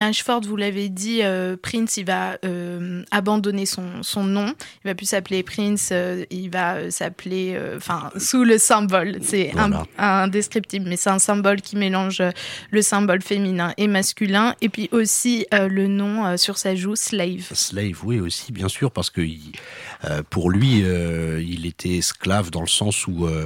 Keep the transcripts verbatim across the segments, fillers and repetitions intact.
Ashford, vous l'avez dit, euh, Prince, il va euh, abandonner son, son nom. Il va plus s'appeler Prince, euh, il va s'appeler, enfin, euh, sous le symbole. C'est voilà. indescriptible, mais c'est un symbole qui mélange le symbole féminin et masculin. Et puis aussi euh, le nom euh, sur sa joue, Slave. Slave, oui, aussi, bien sûr, parce que il, euh, pour lui, euh, il était esclave dans le sens où... Euh,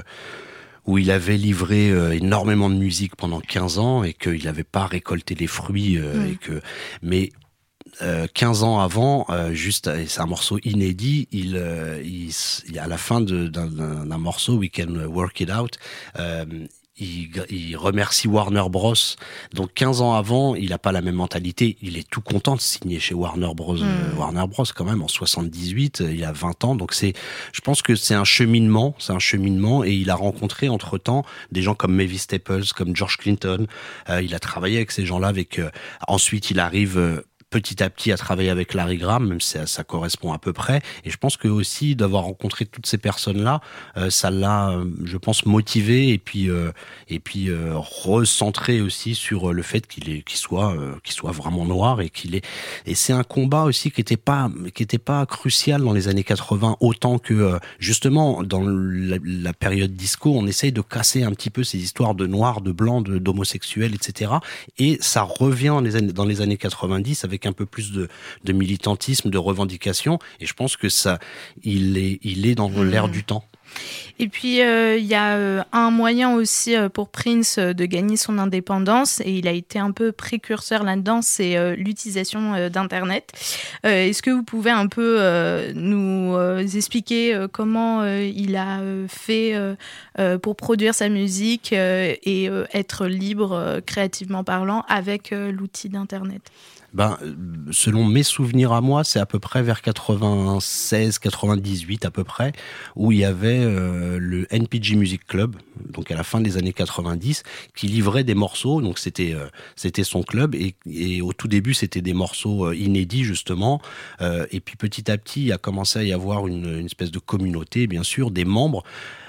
où il avait livré euh, énormément de musique pendant quinze ans et qu'il n'avait pas récolté les fruits. Euh, mmh. et que... Mais euh, quinze ans avant, euh, juste, c'est un morceau inédit, il, euh, il, il, à la fin de, d'un, d'un morceau, We Can Work It Out, euh, Il, il remercie Warner Bros. Donc quinze ans avant, il n'a pas la même mentalité. Il est tout content de signer chez Warner Bros. Mmh. Warner Bros. Quand même en soixante-dix-huit, il a vingt ans. Donc c'est, je pense que c'est un cheminement, c'est un cheminement. Et il a rencontré entre temps des gens comme Mavis Staples, comme George Clinton. Euh, il a travaillé avec ces gens-là. Avec euh, ensuite, il arrive. Euh, petit à petit à travailler avec Larry Graham, même si ça, ça correspond à peu près. Et je pense que aussi d'avoir rencontré toutes ces personnes-là, euh, ça l'a, euh, je pense, motivé et puis euh, et puis euh, recentré aussi sur le fait qu'il est, qu'il soit, euh, qu'il soit vraiment noir et qu'il est. Et c'est un combat aussi qui était pas, qui était pas crucial dans les années quatre-vingts autant que euh, justement dans la, la période disco, on essaye de casser un petit peu ces histoires de noirs, de blancs, de, d'homosexuels, et cetera. Et ça revient dans les années, dans les années quatre-vingt-dix avec un peu plus de, de militantisme, de revendication, et je pense que ça, il est, il est dans mmh. l'air du temps. Et puis, il euh, y a euh, un moyen aussi euh, pour Prince euh, de gagner son indépendance, et il a été un peu précurseur là-dedans, c'est euh, l'utilisation euh, d'Internet. Euh, est-ce que vous pouvez un peu euh, nous euh, expliquer euh, comment euh, il a euh, fait euh, euh, pour produire sa musique euh, et euh, être libre, euh, créativement parlant, avec euh, l'outil d'Internet ? Ben, selon mes souvenirs à moi, c'est à peu près vers quatre-vingt-seize quatre-vingt-dix-huit à peu près, où il y avait euh, le N P G Music Club, donc à la fin des années quatre-vingt-dix, qui livrait des morceaux. Donc c'était euh, c'était son club, et, et au tout début c'était des morceaux euh, inédits justement. Euh, et puis petit à petit, il a commencé à y avoir une, une espèce de communauté, bien sûr, des membres.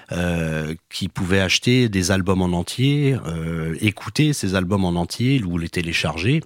Euh, qui pouvaient acheter des albums en entier, euh, écouter ces albums en entier ou les télécharger.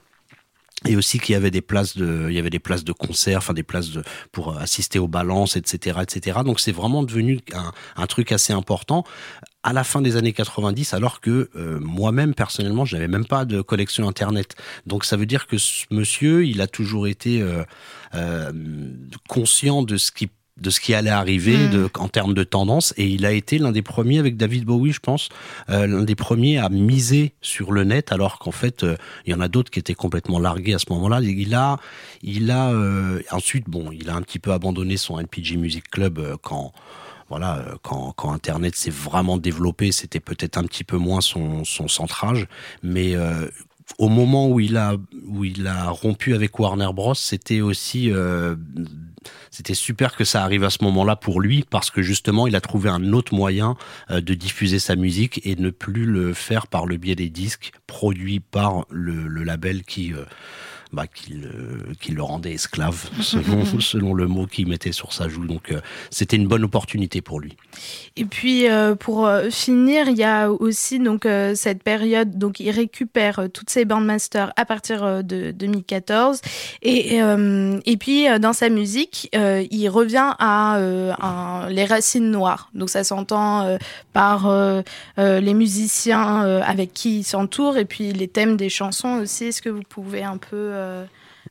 Et aussi qu'il y avait des places de, il y avait des places de concert, enfin des places de, pour assister aux balances, et cetera, et cetera. Donc c'est vraiment devenu un, un truc assez important à la fin des années quatre-vingt-dix, alors que euh, moi-même personnellement, je n'avais même pas de collection internet. Donc ça veut dire que ce monsieur, il a toujours été euh, euh, conscient de ce qui de ce qui allait arriver mmh. de, en termes de tendance, et il a été l'un des premiers avec David Bowie, je pense, euh, l'un des premiers à miser sur le net, alors qu'en fait euh, il y en a d'autres qui étaient complètement largués à ce moment-là. Il a, il a euh, ensuite, bon, il a un petit peu abandonné son N P G Music Club euh, quand. Voilà, quand, quand Internet s'est vraiment développé, c'était peut-être un petit peu moins son, son centrage, mais euh, au moment où il a, où il a rompu avec Warner Bros, c'était aussi, euh, c'était super que ça arrive à ce moment-là pour lui, parce que justement, il a trouvé un autre moyen euh, de diffuser sa musique et ne plus le faire par le biais des disques produits par le, le label qui... Euh, Bah, qui, le, qui le rendait esclave, selon, selon le mot qu'il mettait sur sa joue. Donc, euh, c'était une bonne opportunité pour lui. Et puis, euh, pour euh, finir, il y a aussi donc, euh, cette période, donc il récupère euh, toutes ses bandmasters à partir euh, de deux mille quatorze. Et, euh, et puis, euh, dans sa musique, euh, il revient à euh, un, les racines noires. Donc, ça s'entend euh, par euh, euh, les musiciens euh, avec qui il s'entoure, et puis les thèmes des chansons aussi. Est-ce que vous pouvez un peu... Euh, Euh,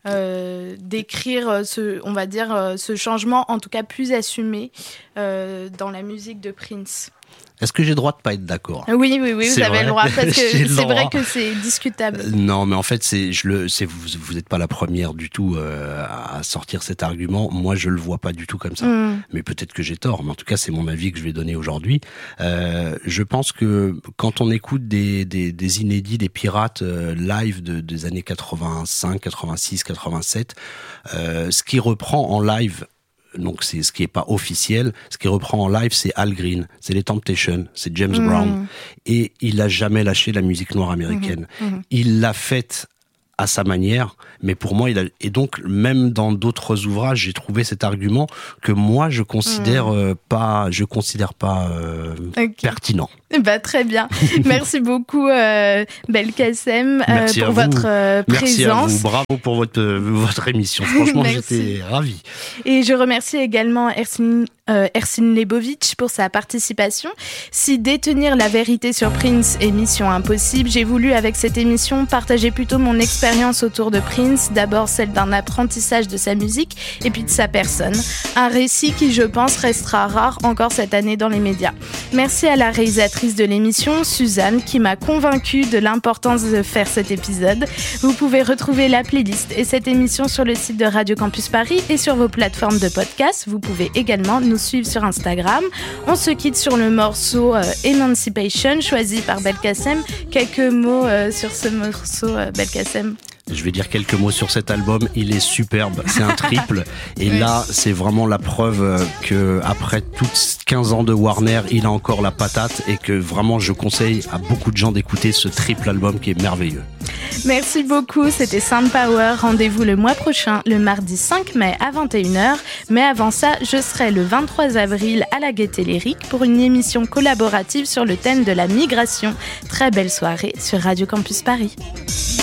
euh, d'écrire ce, on va dire, euh, ce changement, en tout cas plus assumé euh, dans la musique de Prince? Est-ce que j'ai le droit de pas être d'accord ? Oui, oui, oui, vous c'est avez vrai. le droit, parce que c'est le vrai droit. que c'est discutable. Euh, non, mais en fait, c'est, je le, c'est, vous, vous n'êtes pas la première du tout euh, à sortir cet argument. Moi, je le vois pas du tout comme ça. Mm. Mais peut-être que j'ai tort. Mais en tout cas, c'est mon avis que je vais donner aujourd'hui. Euh, je pense que quand on écoute des, des, des inédits, des pirates euh, live de, des années quatre-vingt-cinq, quatre-vingt-six, quatre-vingt-sept, euh, ce qui reprend en live. Donc c'est ce qui est pas officiel, ce qui reprend en live, c'est Al Green, c'est les Temptations, c'est James mmh. Brown, et il a jamais lâché la musique noire américaine. Mmh. Mmh. Il l'a faite à sa manière, mais pour moi, il a, et donc même dans d'autres ouvrages, j'ai trouvé cet argument que moi je considère mmh. euh, pas, je considère pas euh, okay. pertinent. Bah, très bien. Merci beaucoup, euh, Belkacem, euh, pour votre euh, présence. Merci à vous. Bravo pour votre, euh, votre émission. Franchement, j'étais ravi. Et je remercie également Ersin, euh, Ersin Lebovic pour sa participation. Si détenir la vérité sur Prince est mission impossible, j'ai voulu, avec cette émission, partager plutôt mon expérience autour de Prince. D'abord, celle d'un apprentissage de sa musique et puis de sa personne. Un récit qui, je pense, restera rare encore cette année dans les médias. Merci à la réalisatrice de l'émission, Suzanne, qui m'a convaincue de l'importance de faire cet épisode. Vous pouvez retrouver la playlist et cette émission sur le site de Radio Campus Paris et sur vos plateformes de podcast. Vous pouvez également nous suivre sur Instagram. On se quitte sur le morceau euh, Emancipation, choisi par Belkacem. Quelques mots euh, sur ce morceau, euh, Belkacem. Je vais dire quelques mots sur cet album. Il est superbe. C'est un triple. Et oui. Là, c'est vraiment la preuve que après toutes quinze ans de Warner, il a encore la patate et que vraiment, je conseille à beaucoup de gens d'écouter ce triple album qui est merveilleux. Merci beaucoup. C'était Sound Power. Rendez-vous le mois prochain, le mardi cinq mai à vingt et une heures. Mais avant ça, je serai le vingt-trois avril à la Gaîté Lyrique pour une émission collaborative sur le thème de la migration. Très belle soirée sur Radio Campus Paris.